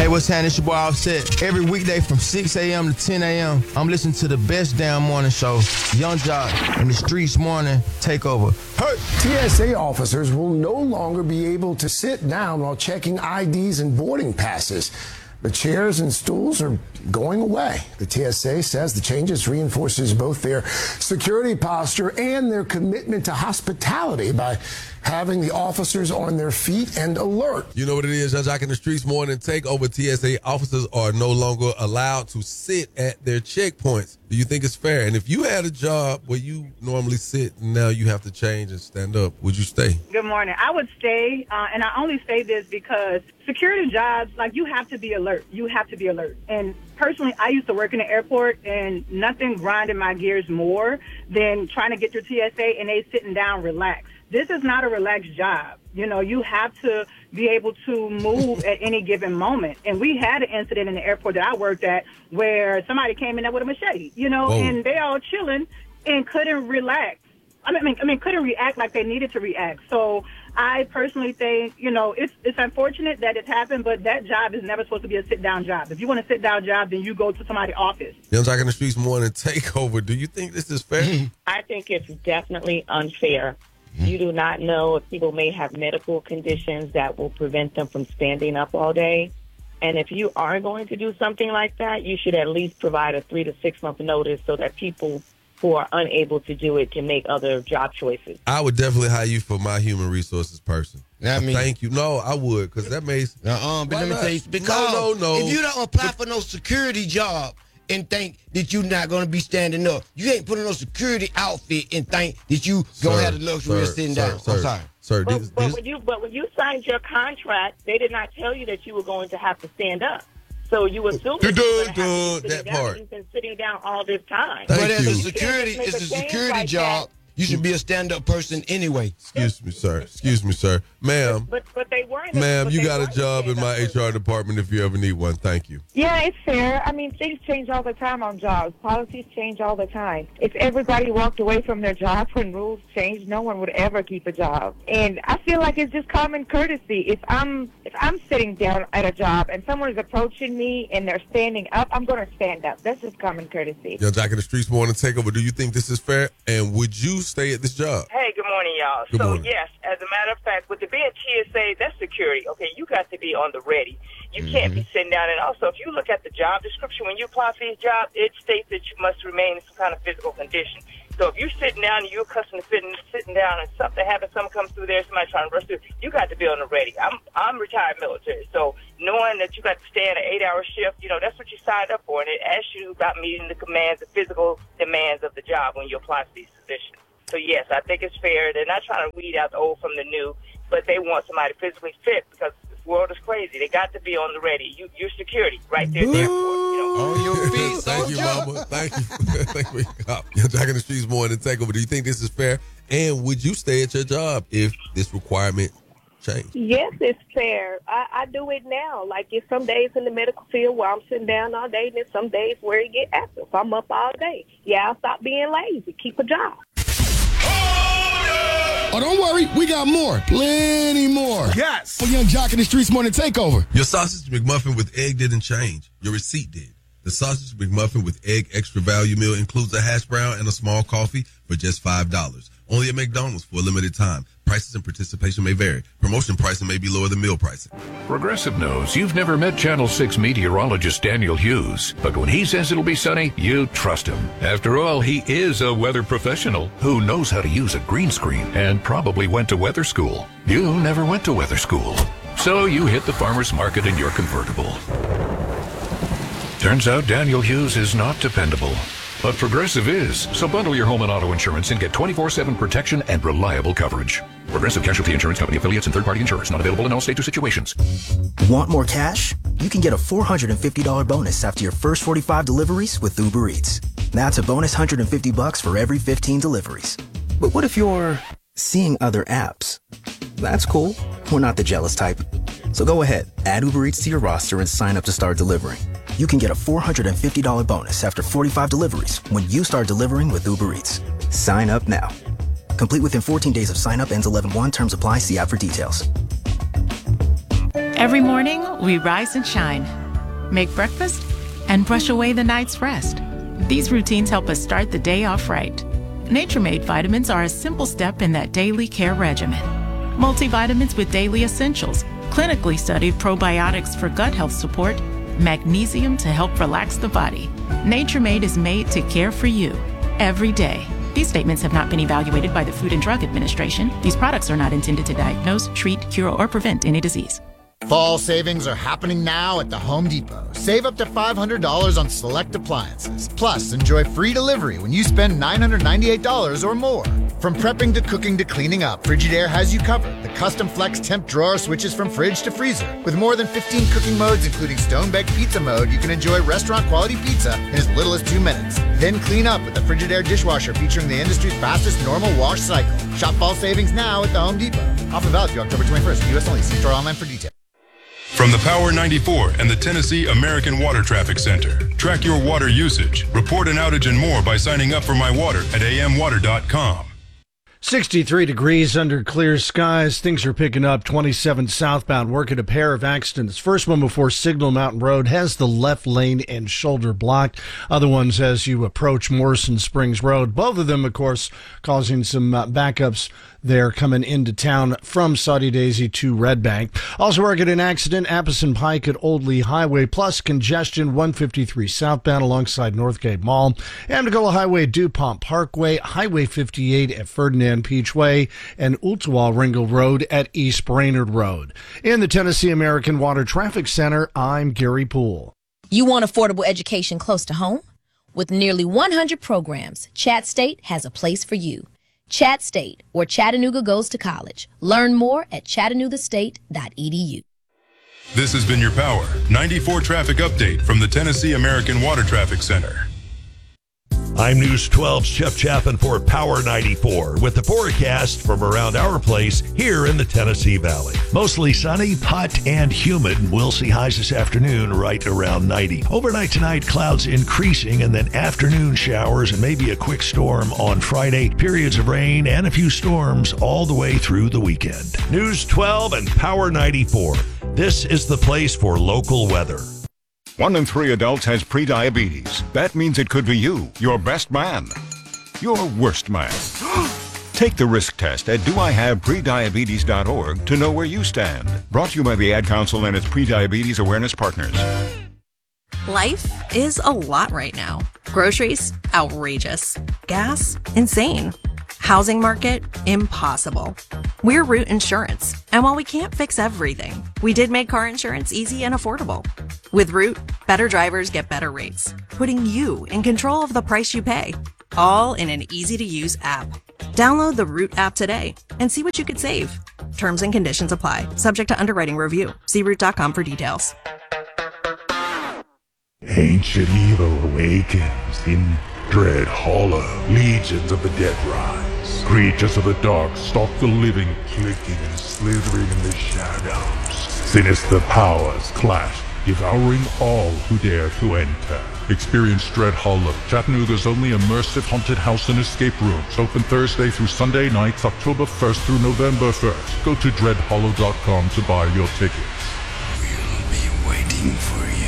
Hey, what's happening? It's your boy Offset. Every weekday from 6 a.m. to 10 a.m., I'm listening to the best damn morning show, Young Jock and the Streets Morning Takeover. Hey! TSA officers will no longer be able to sit down while checking IDs and boarding passes. The chairs and stools are going away. The TSA says the changes reinforces both their security posture and their commitment to hospitality by having the officers on their feet and alert. You know what it is, Young Jock in the Streets Morning Takeover. TSA officers are no longer allowed to sit at their checkpoints. Do you think it's fair? And if you had a job where you normally sit and now you have to change and stand up, would you stay? Good morning. I would stay, and I only say this because security jobs, like, you have to be alert. You have to be alert. And personally, I used to work in the airport, and nothing grinded my gears more than trying to get your TSA and they sitting down relaxed. This is not a relaxed job. You know, you have to be able to move at any given moment. And we had an incident in the airport that I worked at where somebody came in there with a machete, you know, Whoa. And they all chilling and couldn't relax. I mean, couldn't react like they needed to react. So I personally think, you know, it's unfortunate that it happened, but that job is never supposed to be a sit-down job. If you want a sit-down job, then you go to somebody's office. Young Jock in the Streets Morning Takeover. Do you think this is fair? I think it's definitely unfair. You do not know if people may have medical conditions that will prevent them from standing up all day. And if you are going to do something like that, you should at least provide a 3 to 6 month notice so that people who are unable to do it can make other job choices. I would definitely hire you for my human resources person. I mean, thank you. No, I would, because that makes... but let me tell you, because No. if you don't apply for no security job and think that you're not going to be standing up, you ain't put on no security outfit and think that you going to have the luxury of sitting down. I'm sorry. Sir, But when you signed your contract, they did not tell you that you were going to have to stand up. So you assume that you've been sitting down all this time. But as a security job, you should be a stand-up person anyway. Excuse me, sir. Ma'am. But they weren't. Ma'am, you got a job in my HR department if you ever need one. Thank you. Yeah, it's fair. I mean, things change all the time on jobs. Policies change all the time. If everybody walked away from their job when rules changed, no one would ever keep a job. And I feel like it's just common courtesy. If I'm sitting down at a job and someone is approaching me and they're standing up, I'm going to stand up. That's just common courtesy. Young Jock in the Streets Morning Takeover. Do you think this is fair? And would you stay at this job? Hey, good morning, y'all. Good morning. Yes, as a matter of fact, with the being TSA, that's security. Okay, you got to be on the ready. You can't be sitting down. And also, if you look at the job description, when you apply for these jobs, it states that you must remain in some kind of physical condition. So if you're sitting down and you're accustomed to sitting down and something happens, something comes through there, somebody trying to rush through, you got to be on the ready. I'm retired military, so knowing that you got to stay in an 8-hour shift, you know, that's what you signed up for. And it asks you about meeting the commands, the physical demands of the job when you apply for these positions. So, yes, I think it's fair. They're not trying to weed out the old from the new, but they want somebody physically fit because this world is crazy. They got to be on the ready. You're security right there. On your feet. Thank you, Mama. Thank you. Thank you. Young Jock in the Streets Morning Takeover. Do you think this is fair? And would you stay at your job if this requirement changed? Yes, it's fair. I do it now. Like, it's some days in the medical field where I'm sitting down all day, and then some days where you get active. I'm up all day. Yeah, I'll stop being lazy. Keep a job. Oh, don't worry. We got more. Plenty more. Yes. For Young Jock in the Streets Morning Takeover. Your sausage McMuffin with egg didn't change. Your receipt did. The sausage McMuffin with egg extra value meal includes a hash brown and a small coffee for just $5. Only at McDonald's for a limited time. Prices and participation may vary. Promotion pricing may be lower than meal pricing. Progressive knows you've never met Channel 6 meteorologist Daniel Hughes, but when he says it'll be sunny, you trust him. After all, he is a weather professional who knows how to use a green screen and probably went to weather school. You never went to weather school, so you hit the farmer's market in your convertible. Turns out Daniel Hughes is not dependable. But Progressive is. So bundle your home and auto insurance and get 24/7 protection and reliable coverage. Progressive Casualty Insurance Company affiliates and third-party insurers. Not available in all states or situations. Want more cash? You can get a $450 bonus after your first 45 deliveries with Uber Eats. That's a bonus $150 for every 15 deliveries. But what if you're seeing other apps? That's cool. We're not the jealous type. So go ahead, add Uber Eats to your roster and sign up to start delivering. You can get a $450 bonus after 45 deliveries when you start delivering with Uber Eats. Sign up now. Complete within 14 days of sign up, ends 11/1. Terms apply. See app for details. Every morning, we rise and shine, make breakfast, and brush away the night's rest. These routines help us start the day off right. Nature Made vitamins are a simple step in that daily care regimen. Multivitamins with daily essentials, clinically studied probiotics for gut health support, magnesium to help relax the body. Nature Made is made to care for you every day. These statements have not been evaluated by the Food and Drug Administration. These products are not intended to diagnose, treat, cure, or prevent any disease. Fall savings are happening now at the Home Depot. Save up to $500 on select appliances. Plus, enjoy free delivery when you spend $998 or more. From prepping to cooking to cleaning up, Frigidaire has you covered. The custom flex temp drawer switches from fridge to freezer. With more than 15 cooking modes, including stone-baked pizza mode, you can enjoy restaurant-quality pizza in as little as 2 minutes. Then clean up with the Frigidaire dishwasher featuring the industry's fastest normal wash cycle. Shop fall savings now at the Home Depot. Offer valid through October 21st. U.S. only. See store online for details. From the Power 94 and the Tennessee American Water Traffic Center. Track your water usage, report an outage and more by signing up for My Water at amwater.com. 63 degrees under clear skies. Things are picking up. 27 southbound, working a pair of accidents. First one before Signal Mountain Road has the left lane and shoulder blocked. Other ones as you approach Morrison Springs Road. Both of them, of course, causing some backups there coming into town from Saudi Daisy to Red Bank. Also working an accident, Appleton Pike at Old Lee Highway, plus congestion 153 southbound alongside Northgate Mall, Amnicola Highway, DuPont Parkway, Highway 58 at Ferdinand Peach Way, and Ooltewah Ringgold Road at East Brainerd Road. In the Tennessee American Water Traffic Center, I'm Gary Poole. You want affordable education close to home? With nearly 100 programs, Chat State has a place for you. Chat State, where Chattanooga goes to college. Learn more at chattanoogastate.edu. This has been your Power 94 traffic update from the Tennessee American Water Traffic Center. I'm News 12's Jeff Chapin for Power 94 with the forecast from around our place here in the Tennessee Valley. Mostly sunny, hot, and humid. We'll see highs this afternoon right around 90. Overnight tonight, clouds increasing and then afternoon showers and maybe a quick storm on Friday. Periods of rain and a few storms all the way through the weekend. News 12 and Power 94. This is the place for local weather. 1 in 3 adults has prediabetes. That means it could be you, your best man, your worst man. Take the risk test at doihaveprediabetes.org to know where you stand. Brought to you by the Ad Council and its prediabetes awareness partners. Life is a lot right now. Groceries, outrageous. Gas, insane. Housing market, impossible. We're Root Insurance, and while we can't fix everything, we did make car insurance easy and affordable. With Root, better drivers get better rates, putting you in control of the price you pay, all in an easy-to-use app. Download the Root app today and see what you could save. Terms and conditions apply, subject to underwriting review. See Root.com for details. Ancient evil awakens in Dread Hollow. Legions of the dead rise. Creatures of the dark stalk the living, clicking and slithering in the shadows. Sinister powers clash, devouring all who dare to enter. Experience Dread Hollow, Chattanooga's only immersive haunted house and escape rooms. Open Thursday through Sunday nights, October 1st through November 1st. Go to dreadhollow.com to buy your tickets. We'll be waiting for you.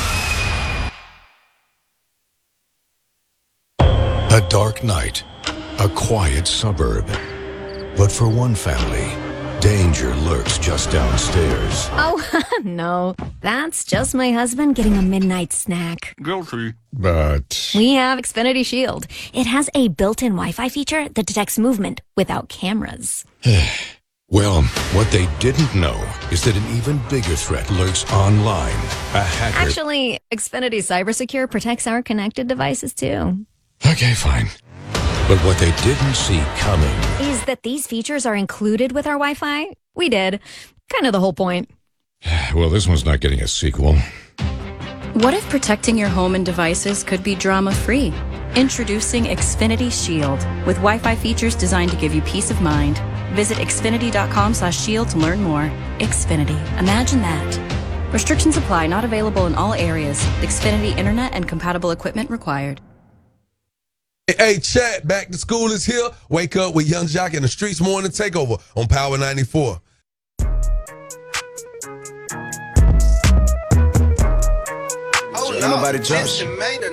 A dark night, a quiet suburb. But for one family, danger lurks just downstairs. Oh, no. That's just my husband getting a midnight snack. Guilty. But We have Xfinity Shield. It has a built-in Wi-Fi feature that detects movement without cameras. well, what they didn't know is that an even bigger threat lurks online. A hacker. Actually, Xfinity CyberSecure protects our connected devices, too. Okay, fine. But what they didn't see coming Is that these features are included with our Wi-Fi? We did. Kind of the whole point. Well, this one's not getting a sequel. What if protecting your home and devices could be drama-free? Introducing Xfinity Shield, with Wi-Fi features designed to give you peace of mind. Visit xfinity.com/shield to learn more. Xfinity. Imagine that. Restrictions apply. Not available in all areas. Xfinity Internet and compatible equipment required. Hey, chat, back to school is here. Wake up with Young Jock and the Streets Morning Takeover on Power 94. Ain't nobody trust you.